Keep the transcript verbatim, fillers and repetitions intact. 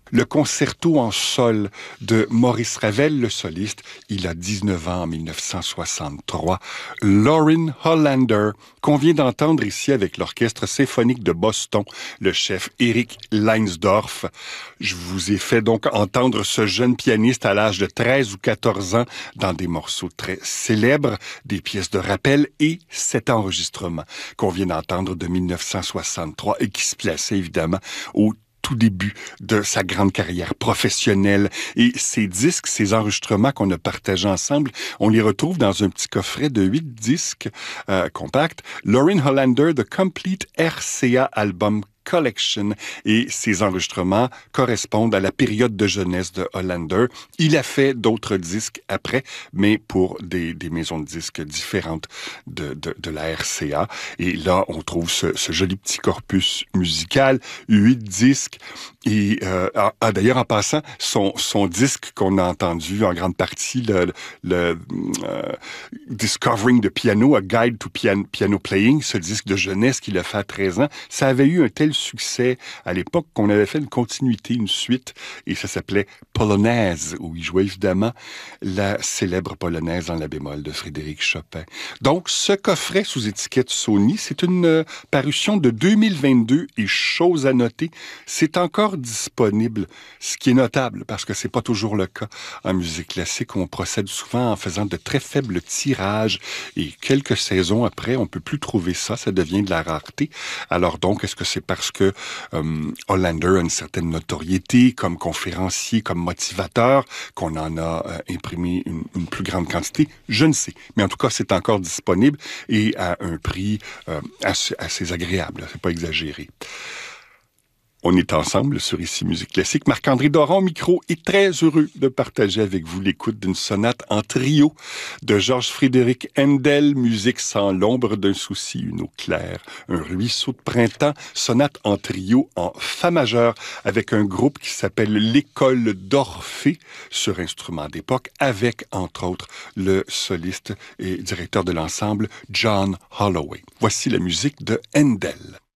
Le concerto en sol de Maurice Ravel, le soliste, il a dix-neuf ans en mille neuf cent soixante-trois. Lorin Hollander, qu'on vient d'entendre ici avec l'Orchestre symphonique de Boston, le chef Eric Leinsdorf. Je vous ai fait donc entendre ce jeune pianiste à l'âge de treize ou quatorze ans dans des morceaux très célèbres, des pièces de rappel et cet enregistrement qu'on vient d'entendre de mille neuf cent soixante-trois et qui se plaçait évidemment au tout début de sa grande carrière professionnelle. Et ces disques, ces enregistrements qu'on a partagés ensemble, on les retrouve dans un petit coffret de huit disques euh, compacts. Lorin Hollander, The Complete R C A Album Collection, et ces enregistrements correspondent à la période de jeunesse de Hollander. Il a fait d'autres disques après, mais pour des, des maisons de disques différentes de, de, de la R C A. Et là, on trouve ce, ce joli petit corpus musical, huit disques. Et euh, ah, d'ailleurs, en passant, son, son disque qu'on a entendu en grande partie, le, le euh, Discovering the Piano, A Guide to Piano, Piano Playing, ce disque de jeunesse qu'il a fait à treize ans, ça avait eu un tel succès à l'époque qu'on avait fait une continuité, une suite, et ça s'appelait Polonaise, où il jouait évidemment la célèbre polonaise en la bémol de Frédéric Chopin. Donc, ce coffret sous étiquette Sony, c'est une euh, parution de deux mille vingt-deux, et chose à noter, c'est encore disponible, ce qui est notable, parce que c'est pas toujours le cas en musique classique. On procède souvent en faisant de très faibles tirages, et quelques saisons après, on peut plus trouver ça, ça devient de la rareté. Alors donc, est-ce que c'est parce que euh, Hollander a une certaine notoriété comme conférencier, comme motivateur, qu'on en a euh, imprimé une, une plus grande quantité? Je ne sais. Mais en tout cas, c'est encore disponible et à un prix euh, assez, assez agréable. C'est pas exagéré. On est ensemble sur Ici Musique Classique. Marc-André Doron, micro, est très heureux de partager avec vous l'écoute d'une sonate en trio de Georges Frédéric Händel, musique sans l'ombre d'un souci, une eau claire, un ruisseau de printemps, sonate en trio en fa majeur avec un groupe qui s'appelle l'École d'Orphée sur instrument d'époque avec, entre autres, le soliste et directeur de l'ensemble John Holloway. Voici la musique de Händel.